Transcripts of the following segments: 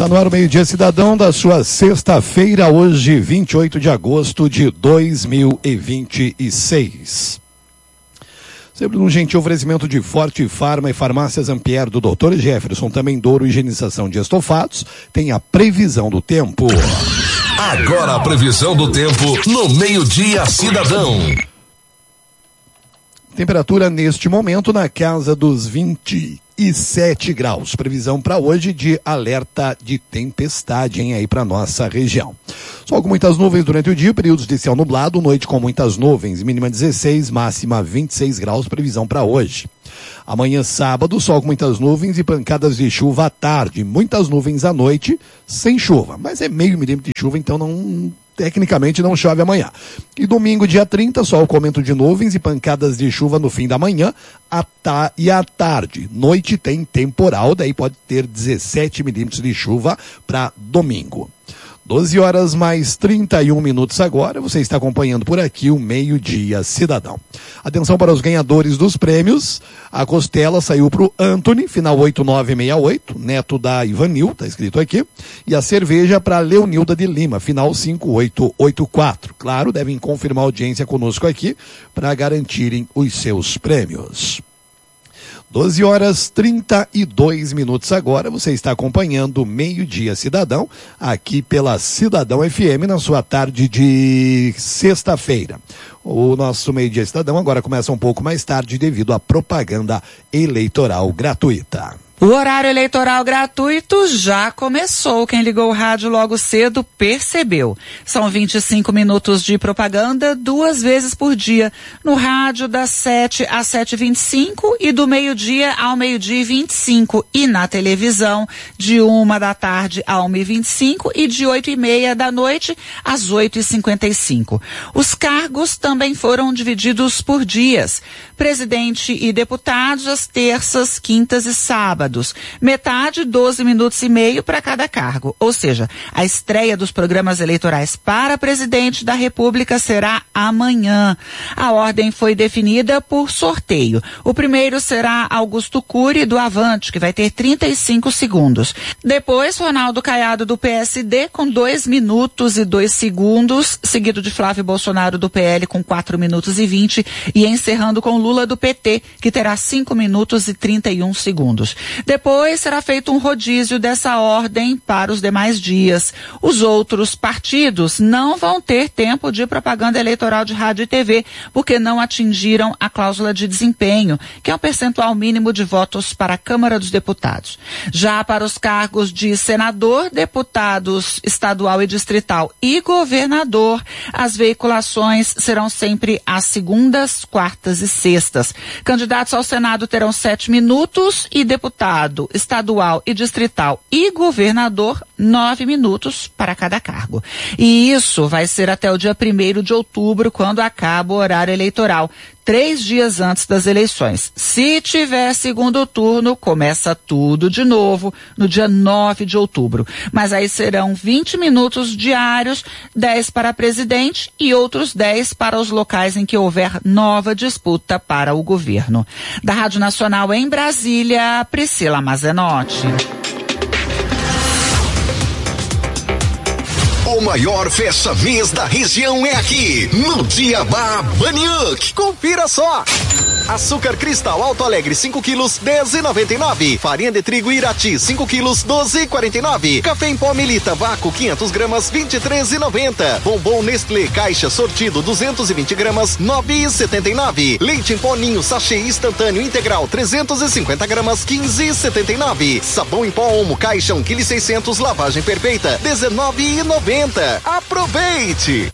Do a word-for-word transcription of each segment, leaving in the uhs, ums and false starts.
Está no ar o Meio-Dia Cidadão da sua sexta-feira, hoje, vinte e oito de agosto de dois mil e vinte e seis. Sempre um gentil oferecimento de Forte Farma e Farmácias Ampierre do doutor Jefferson, também Douro Higienização de Estofados, tem a previsão do tempo. Agora a previsão do tempo no Meio-Dia Cidadão. Temperatura neste momento na casa dos vinte e sete graus. Previsão para hoje de alerta de tempestade, hein, aí para nossa região. Sol com muitas nuvens durante o dia, períodos de céu nublado, noite com muitas nuvens, mínima dezesseis, máxima vinte e seis graus, previsão para hoje. Amanhã sábado, sol com muitas nuvens e pancadas de chuva à tarde, muitas nuvens à noite, sem chuva, mas é meio milímetro de chuva, então não... tecnicamente não chove amanhã. E domingo, dia trinta, sol com aumento de nuvens e pancadas de chuva no fim da manhã à ta- e à tarde. Noite tem temporal, daí pode ter dezessete milímetros de chuva para domingo. doze horas mais trinta e um minutos agora, você está acompanhando por aqui o Meio-Dia Cidadão. Atenção para os ganhadores dos prêmios. A costela saiu para o Anthony, final oito nove seis oito, neto da Ivanil, está escrito aqui. E a cerveja para a Leonilda de Lima, final cinco oito oito quatro. Claro, devem confirmar a audiência conosco aqui para garantirem os seus prêmios. doze horas trinta e dois minutos agora, você está acompanhando o Meio-Dia Cidadão, aqui pela Cidadão F M, na sua tarde de sexta-feira. O nosso Meio-Dia Cidadão agora começa um pouco mais tarde devido à propaganda eleitoral gratuita. O horário eleitoral gratuito já começou. Quem ligou o rádio logo cedo percebeu. São vinte e cinco minutos de propaganda, duas vezes por dia. No rádio, das sete às sete e vinte e cinco e do meio-dia ao meio-dia e vinte e cinco. E na televisão, de uma da tarde à uma e vinte e cinco e de oito e meia da noite às oito e cinquenta e cinco. Os cargos também foram divididos por dias. Presidente e deputados às terças, quintas e sábados. Metade, doze minutos e meio para cada cargo. Ou seja, a estreia dos programas eleitorais para presidente da República será amanhã. A ordem foi definida por sorteio. O primeiro será Augusto Cury, do Avante, que vai ter trinta e cinco segundos. Depois, Ronaldo Caiado, do P S D, com dois minutos e dois segundos, seguido de Flávio Bolsonaro, do P L, com quatro minutos e vinte, e encerrando com Lula, do P T, que terá cinco minutos e trinta e um segundos. Depois será feito um rodízio dessa ordem para os demais dias. Os outros partidos não vão ter tempo de propaganda eleitoral de rádio e T V, porque não atingiram a cláusula de desempenho, que é um percentual mínimo de votos para a Câmara dos Deputados. Já para os cargos de senador, deputados estadual e distrital e governador, as veiculações serão sempre às segundas, quartas e sextas. Candidatos ao Senado terão sete minutos e deputados estadual e distrital e governador, nove minutos para cada cargo. E isso vai ser até o dia primeiro de outubro, quando acaba o horário eleitoral, três dias antes das eleições. Se tiver segundo turno, começa tudo de novo no dia nove de outubro. Mas aí serão vinte minutos diários, dez para presidente e outros dez para os locais em que houver nova disputa para o governo. Da Rádio Nacional em Brasília, Priscila Mazenotti. O maior fecha-mês da região é aqui, no Diabá Baniuk. Confira só! Açúcar Cristal Alto Alegre cinco quilos, dez reais e noventa e nove centavos. Farinha de trigo Irati cinco quilos, doze reais e quarenta e nove centavos. Café em pó Melita Vácuo quinhentas gramas, vinte e três reais e noventa centavos. Bombom Nestlé Caixa Sortido duzentas e vinte gramas, nove reais e setenta e nove centavos. Leite em pó Ninho Sachê Instantâneo Integral trezentas e cinquenta gramas, quinze reais e setenta e nove centavos. Sabão em pó Omo Caixa um quilo e seiscentos, lavagem perfeita, dezenove reais e noventa centavos. Aproveite!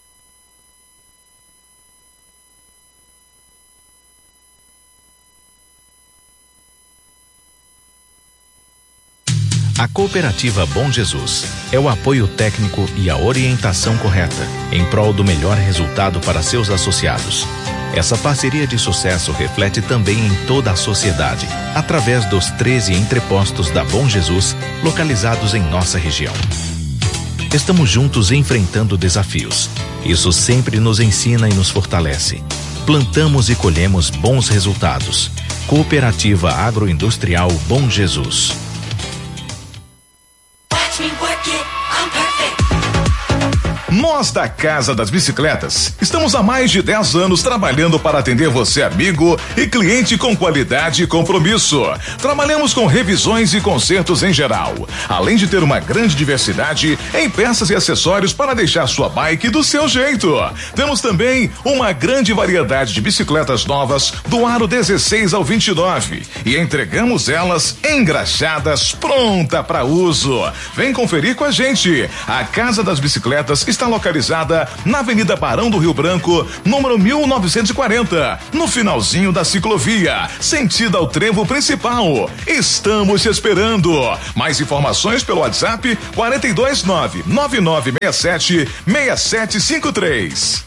A Cooperativa Bom Jesus é o apoio técnico e a orientação correta em prol do melhor resultado para seus associados. Essa parceria de sucesso reflete também em toda a sociedade, através dos treze entrepostos da Bom Jesus, localizados em nossa região. Estamos juntos enfrentando desafios. Isso sempre nos ensina e nos fortalece. Plantamos e colhemos bons resultados. Cooperativa Agroindustrial Bom Jesus. Nós da Casa das Bicicletas estamos há mais de dez anos trabalhando para atender você, amigo e cliente, com qualidade e compromisso. Trabalhamos com revisões e consertos em geral, além de ter uma grande diversidade em peças e acessórios para deixar sua bike do seu jeito. Temos também uma grande variedade de bicicletas novas do aro dezesseis ao vinte e nove e entregamos elas engraxadas, pronta para uso. Vem conferir com a gente. A Casa das Bicicletas está localizada na Avenida Barão do Rio Branco, número mil novecentos e quarenta, no finalzinho da ciclovia, sentido ao trevo principal. Estamos te esperando. Mais informações pelo WhatsApp quatro dois nove, nove nove seis sete, seis sete cinco três.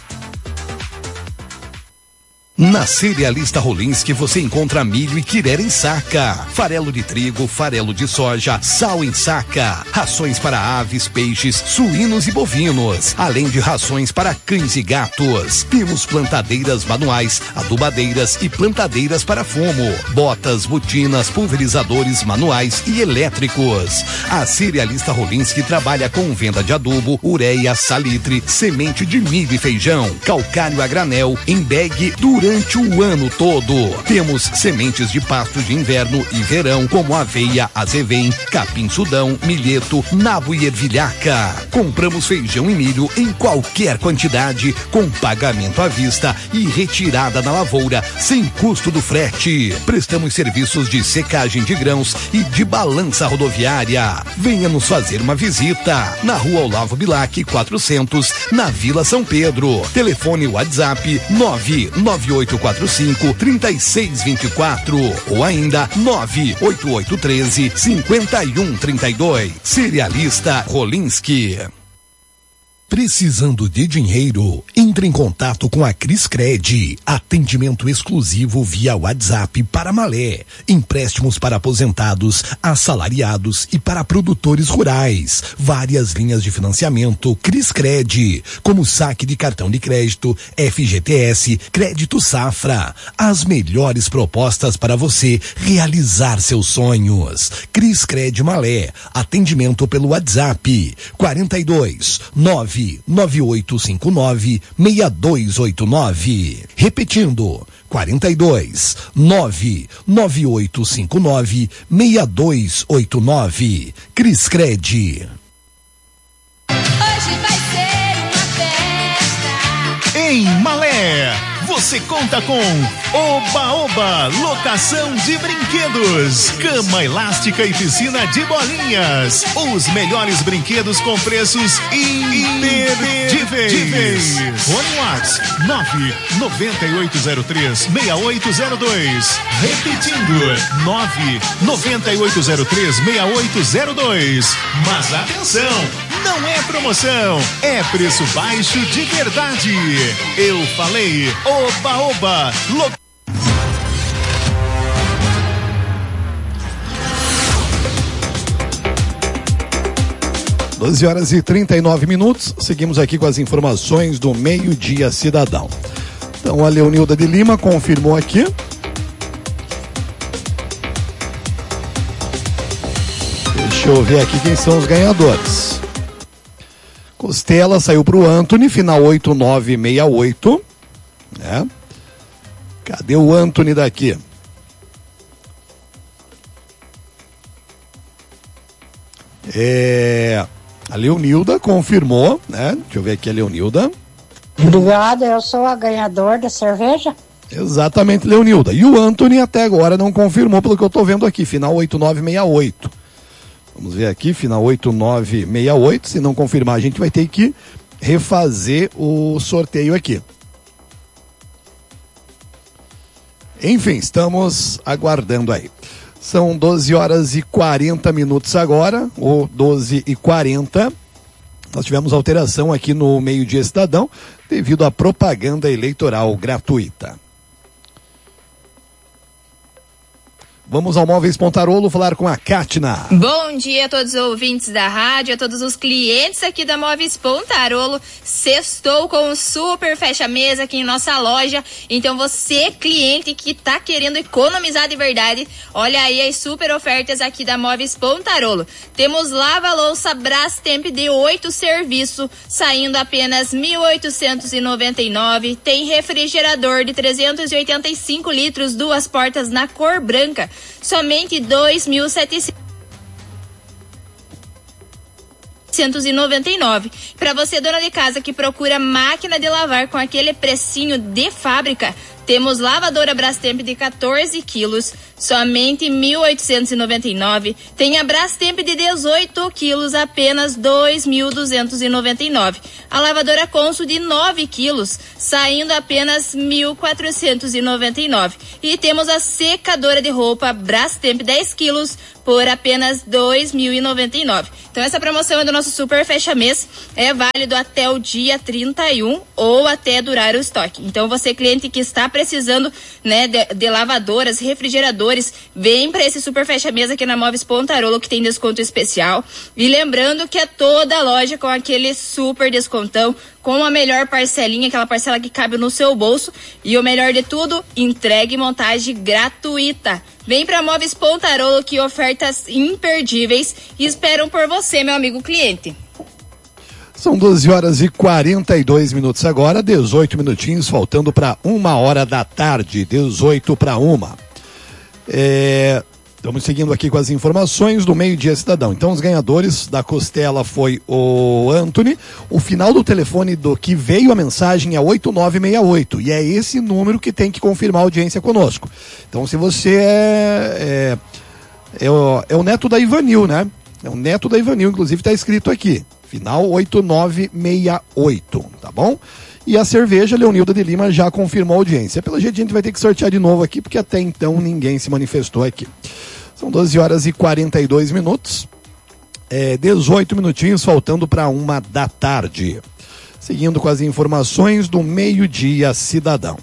Na Cerealista Rolinski você encontra milho e quirer em saca, farelo de trigo, farelo de soja, sal em saca, rações para aves, peixes, suínos e bovinos, além de rações para cães e gatos. Temos plantadeiras manuais, adubadeiras e plantadeiras para fumo, botas, botinas, pulverizadores manuais e elétricos. A Cerealista Rolinski trabalha com venda de adubo, ureia, salitre, semente de milho e feijão, calcário a granel, em bag durante o ano todo. Temos sementes de pasto de inverno e verão, como aveia, azevém, capim-sudão, milheto, nabo e ervilhaca. Compramos feijão e milho em qualquer quantidade, com pagamento à vista e retirada na lavoura, sem custo do frete. Prestamos serviços de secagem de grãos e de balança rodoviária. Venha nos fazer uma visita. Na Rua Olavo Bilac, quatrocentos, na Vila São Pedro. Telefone WhatsApp nove nove oito quatro cinco, três seis dois quatro ou ainda nove oito oito um três, cinco um três dois. Cerealista Rolinski. Precisando de dinheiro? Entre em contato com a Criscred. Atendimento exclusivo via WhatsApp para Malé. Empréstimos para aposentados, assalariados e para produtores rurais. Várias linhas de financiamento Criscred, como saque de cartão de crédito, F G T S, crédito safra. As melhores propostas para você realizar seus sonhos. Criscred Malé. Atendimento pelo WhatsApp quarenta e dois, nove nove oito cinco nove, seis dois oito nove. Repetindo, quarenta e dois, nove nove oito cinco nove, seis dois oito nove. Criscred. Hoje vai ser uma festa. Em Malé, você conta com Oba Oba, locação de brinquedos, cama elástica e piscina de bolinhas. Os melhores brinquedos com preços imperdíveis. Fone WhatsApp nove nove oito zero três, seis oito zero dois. Repetindo, nove nove oito zero três, seis oito zero dois. Mas atenção, não é promoção, é preço baixo de verdade. Eu falei Oba Oba, lo... doze horas e trinta e nove minutos, seguimos aqui com as informações do Meio-Dia Cidadão. Então a Leonilda de Lima confirmou aqui. Deixa eu ver aqui quem são os ganhadores. Costela saiu para o Anthony, final oito nove seis oito. É. Cadê o Anthony daqui? É, a Leonilda confirmou, né? Deixa eu ver aqui a Leonilda. Obrigada, eu sou a ganhadora da cerveja. Exatamente, Leonilda. E o Anthony até agora não confirmou, pelo que eu tô vendo aqui, final oito nove seis oito. Vamos ver aqui, final oito nove seis oito. Se não confirmar, a gente vai ter que refazer o sorteio aqui. Enfim, estamos aguardando aí. São doze horas e quarenta minutos agora, ou doze e quarenta. Nós tivemos alteração aqui no Meio-Dia Cidadão devido à propaganda eleitoral gratuita. Vamos ao Móveis Pontarolo falar com a Kátina. Bom dia a todos os ouvintes da rádio, a todos os clientes aqui da Móveis Pontarolo. Sextou com um super fecha-mesa aqui em nossa loja. Então você, cliente que tá querendo economizar de verdade, olha aí as super ofertas aqui da Móveis Pontarolo. Temos lava-louça Brastemp de oito serviço, saindo apenas mil oitocentos e noventa e nove reais. Tem refrigerador de trezentos e oitenta e cinco litros, duas portas na cor branca, somente dois mil setecentos e noventa e nove reais. Para você, dona de casa, que procura máquina de lavar com aquele precinho de fábrica, temos lavadora Brastemp de quatorze quilos, somente mil oitocentos e noventa e nove reais. Tem a Brastemp de dezoito quilos, apenas dois mil duzentos e noventa e nove reais. A lavadora Consul de nove quilos, saindo apenas mil quatrocentos e noventa e nove reais. E temos a secadora de roupa Brastemp dez quilos por apenas dois mil e noventa e nove reais. Então essa promoção é do nosso super fecha-mês, é válido até o dia trinta e um ou até durar o estoque. Então você, cliente que está precisando, né, de, de lavadoras, refrigeradores, vem para esse super fecha-mês aqui na Móveis Pontarolo, que tem desconto especial. E lembrando que é toda a loja com aquele super descontão, com a melhor parcelinha, aquela parcela que cabe no seu bolso. E o melhor de tudo, entrega e montagem gratuita. Vem para Móveis Pontarolo, que ofertas imperdíveis esperam por você, meu amigo cliente. São doze horas e quarenta e dois minutos agora, dezoito minutinhos, faltando para uma hora da tarde, dezoito para uma. É, estamos seguindo aqui com as informações do Meio-Dia Cidadão. Então, os ganhadores da costela foi o Anthony. O final do telefone do que veio a mensagem é oito nove seis oito, e é esse número que tem que confirmar a audiência conosco. Então, se você é, é, é, o, é o neto da Ivanil, né? É o neto da Ivanil, inclusive está escrito aqui. Final oito nove seis oito, tá bom? E a cerveja, Leonilda de Lima já confirmou a audiência. Pelo jeito a gente vai ter que sortear de novo aqui, porque até então ninguém se manifestou aqui. São doze horas e quarenta e dois minutos, é, dezoito minutinhos faltando para uma da tarde. Seguindo com as informações do Meio-Dia Cidadão.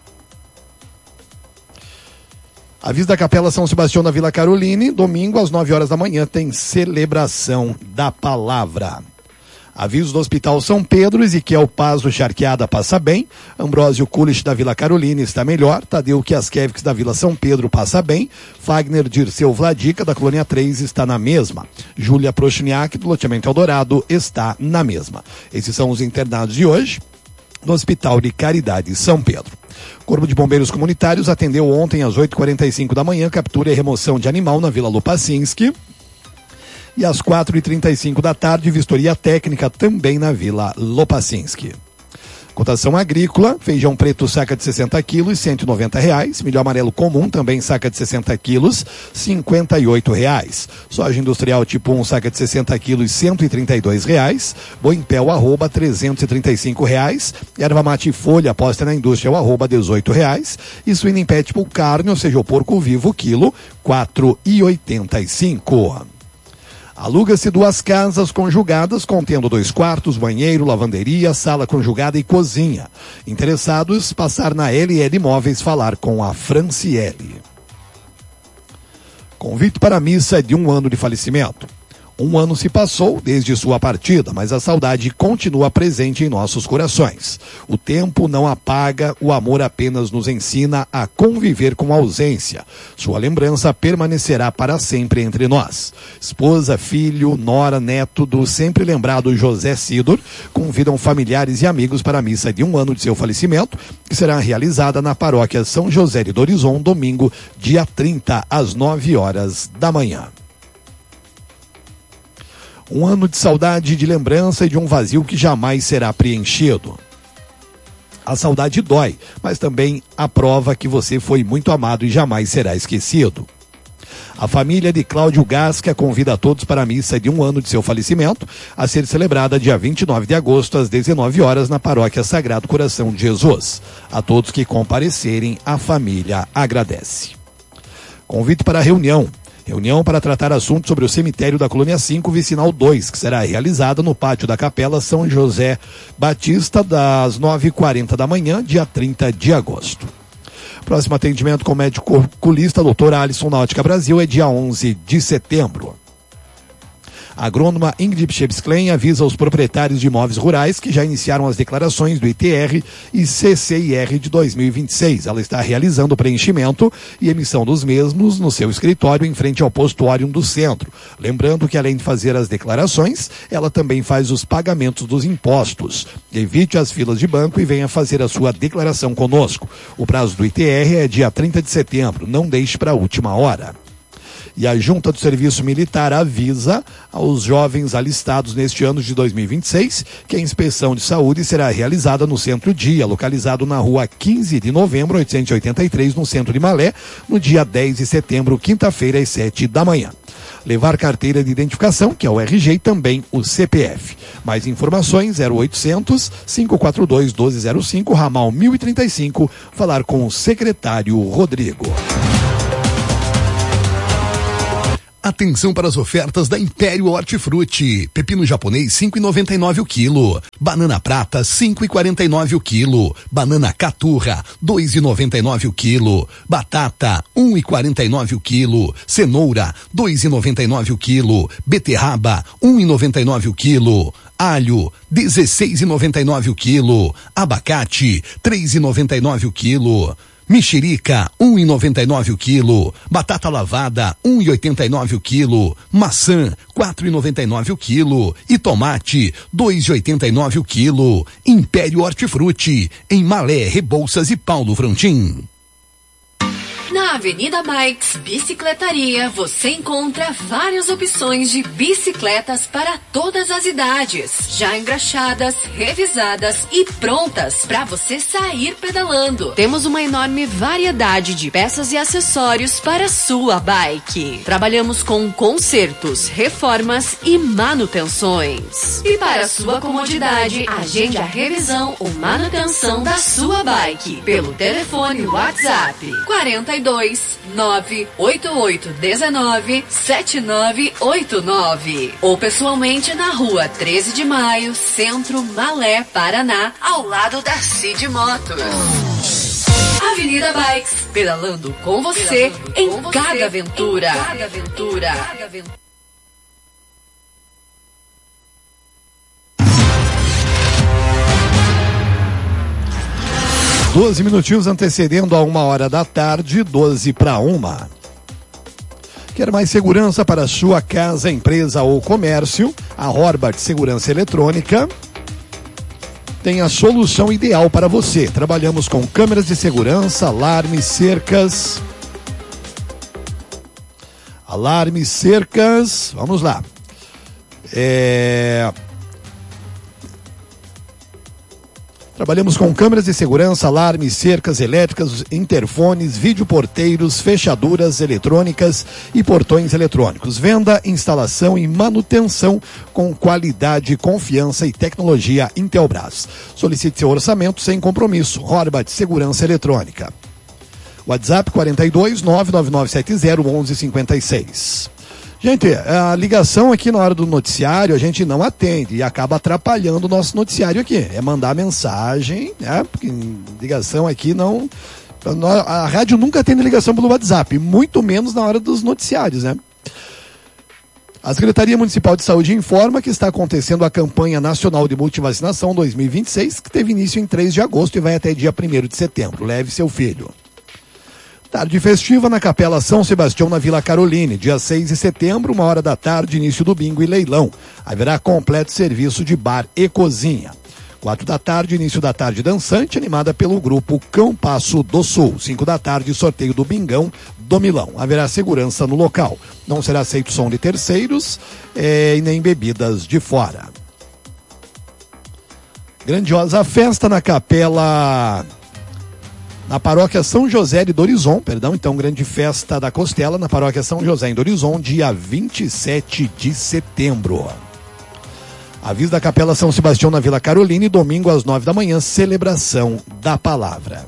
Aviso da Capela São Sebastião da Vila Caroline, domingo às nove horas da manhã tem celebração da palavra. Aviso do Hospital São Pedro, Ezequiel Paz do Charqueada passa bem, Ambrósio Kulich da Vila Caroline está melhor, Tadeu Kiaskevix da Vila São Pedro passa bem, Fagner Dirceu Vladica da Colônia três está na mesma, Júlia Prochniak do Loteamento Eldorado está na mesma. Esses são os internados de hoje do Hospital de Caridade São Pedro. Corpo de Bombeiros Comunitários atendeu ontem às oito e quarenta e cinco da manhã captura e remoção de animal na Vila Lupacinski. E às quatro e trinta e cinco da tarde, vistoria técnica também na Vila Lopacinski. Cotação agrícola, feijão preto saca de sessenta quilos, cento e noventa reais. Milho amarelo comum, também saca de sessenta quilos, cinquenta e oito reais. Soja industrial tipo um, saca de sessenta quilos, cento e trinta e dois reais. Boi em pé, o arroba, trezentos e trinta e cinco reais. Erva mate folha, aposta na indústria, o arroba, dezoito reais. E suíno em pé tipo carne, ou seja, o porco vivo, quilo, quatro e oitenta e cinco. Aluga-se duas casas conjugadas, contendo dois quartos, banheiro, lavanderia, sala conjugada e cozinha. Interessados, passar na L L Imóveis, falar com a Franciele. Convite para a missa de um ano de falecimento. Um ano se passou desde sua partida, mas a saudade continua presente em nossos corações. O tempo não apaga, o amor apenas nos ensina a conviver com a ausência. Sua lembrança permanecerá para sempre entre nós. Esposa, filho, nora, neto do sempre lembrado José Sidor convidam familiares e amigos para a missa de um ano de seu falecimento, que será realizada na paróquia São José de Dorizon, domingo, dia trinta, às nove horas da manhã. Um ano de saudade, de lembrança e de um vazio que jamais será preenchido. A saudade dói, mas também a prova que você foi muito amado e jamais será esquecido. A família de Cláudio Gasca convida a todos para a missa de um ano de seu falecimento, a ser celebrada dia vinte e nove de agosto, às dezenove horas, na Paróquia Sagrado Coração de Jesus. A todos que comparecerem, a família agradece. Convite para a reunião. Reunião para tratar assuntos sobre o cemitério da Colônia cinco, Vicinal dois, que será realizada no pátio da Capela São José Batista, das nove e quarenta da manhã, dia trinta de agosto. Próximo atendimento com o médico oculista, doutor Alisson, na Ótica Brasil, é dia onze de setembro. A agrônoma Ingrid Pchebsklein avisa os proprietários de imóveis rurais que já iniciaram as declarações do I T R e C C I R de dois mil e vinte e seis. Ela está realizando o preenchimento e emissão dos mesmos no seu escritório em frente ao postuário do centro. Lembrando que, além de fazer as declarações, ela também faz os pagamentos dos impostos. Evite as filas de banco e venha fazer a sua declaração conosco. O prazo do I T R é dia trinta de setembro. Não deixe para a última hora. E a Junta do Serviço Militar avisa aos jovens alistados neste ano de dois mil e vinte e seis que a inspeção de saúde será realizada no Centro Dia, localizado na rua quinze de novembro, oitocentos e oitenta e três, no centro de Malé, no dia dez de setembro, quinta-feira, às sete da manhã. Levar carteira de identificação, que é o R G, e também o C P F. Mais informações, zero oitocentos, cinco quatro dois, doze zero cinco, ramal mil e trinta e cinco, falar com o secretário Rodrigo. Atenção para as ofertas da Império Hortifruti. Pepino japonês cinco e noventa e nove o quilo. Banana prata cinco e quarenta e nove o quilo. Banana caturra dois e noventa e nove o quilo. Batata um e quarenta e nove o quilo. Cenoura dois e noventa e nove o quilo. Beterraba um e noventa e nove o quilo. Alho dezesseis e noventa e nove o quilo. Abacate três e noventa e nove o quilo. Mexerica, um e noventa e nove o quilo. Batata lavada, um e oitenta e nove o quilo. Maçã, quatro e noventa e nove o quilo. E tomate, dois e oitenta e nove o quilo. Império Hortifruti, em Malé, Rebouças e Paulo Frontin. Na Avenida Bikes Bicicletaria, você encontra várias opções de bicicletas para todas as idades, já engraxadas, revisadas e prontas para você sair pedalando. Temos uma enorme variedade de peças e acessórios para sua bike. Trabalhamos com consertos, reformas e manutenções. E para sua comodidade, agende a revisão ou manutenção da sua bike pelo telefone WhatsApp quarenta e dois, nove oito oito um nove, sete nove oito nove ou pessoalmente na rua treze de maio, Centro, Malé, Paraná, ao lado da Cid Motos. Avenida Bikes, pedalando com você, pedalando em, com cada você aventura. em cada aventura. Cada aventura. doze minutinhos antecedendo a uma hora da tarde, doze para uma. Quer mais segurança para sua casa, empresa ou comércio? A Horvath Segurança Eletrônica tem a solução ideal para você. Trabalhamos com câmeras de segurança, alarmes, cercas. Alarmes, cercas. Vamos lá. É... Trabalhamos com câmeras de segurança, alarmes, cercas elétricas, interfones, videoporteiros, fechaduras eletrônicas e portões eletrônicos. Venda, instalação e manutenção com qualidade, confiança e tecnologia Intelbras. Solicite seu orçamento sem compromisso. Horvath Segurança Eletrônica. WhatsApp quarenta e dois, nove nove nove sete zero, onze cinquenta e seis. Gente, a ligação aqui na hora do noticiário a gente não atende e acaba atrapalhando o nosso noticiário aqui. É mandar mensagem, né? Porque ligação aqui não... A rádio nunca atende ligação pelo WhatsApp, muito menos na hora dos noticiários, né? A Secretaria Municipal de Saúde informa que está acontecendo a campanha nacional de multivacinação dois mil e vinte e seis, que teve início em três de agosto e vai até dia primeiro de setembro. Leve seu filho. Tarde festiva na Capela São Sebastião, na Vila Caroline, dia seis de setembro, uma hora da tarde, início do bingo e leilão. Haverá completo serviço de bar e cozinha. Quatro da tarde, início da tarde dançante, animada pelo grupo Cão Passo do Sul. Cinco da tarde, sorteio do bingão do Milão. Haverá segurança no local. Não será aceito som de terceiros eh, e nem bebidas de fora. Grandiosa festa na Capela... Na paróquia São José de Dorizon, perdão, então grande festa da Costela na paróquia São José em Dorizon, dia vinte e sete de setembro. Aviso da Capela São Sebastião na Vila Caroline, domingo às nove da manhã, celebração da palavra.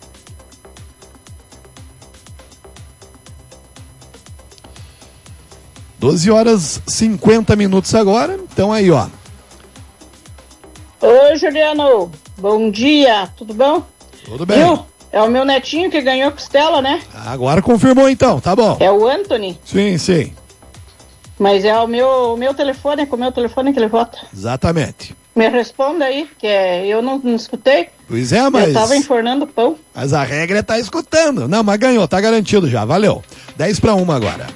doze horas e cinquenta minutos agora, então aí ó. Oi Juliano, bom dia, tudo bom? Tudo bem. Eu, É o meu netinho que ganhou costela, né? Agora confirmou então, tá bom. É o Anthony. Sim, sim. Mas é o meu, o meu telefone, é com o meu telefone que ele vota. Exatamente. Me responda aí, que é, eu não, não escutei. Pois é, mas... Eu tava enfornando pão. Mas a regra é tá escutando. Não, mas ganhou, tá garantido já, valeu. dez para uma agora.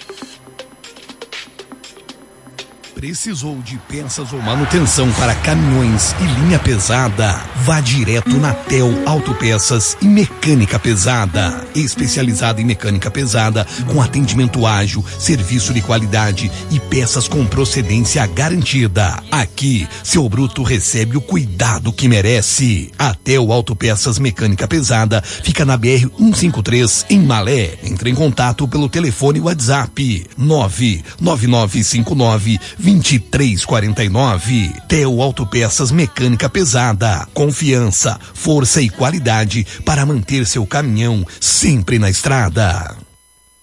Precisou de peças ou manutenção para caminhões e linha pesada? Vá direto na Tel Autopeças e Mecânica Pesada. Especializada em mecânica pesada, com atendimento ágil, serviço de qualidade e peças com procedência garantida. Aqui, seu bruto recebe o cuidado que merece. A Tel Autopeças Mecânica Pesada fica na B R cento e cinquenta e três, em Malé. Entre em contato pelo telefone WhatsApp nove nove nove cinco nove vinte e três quarenta e nove. Tel Autopeças Mecânica Pesada. Confiança, força e qualidade para manter seu caminhão sempre na estrada.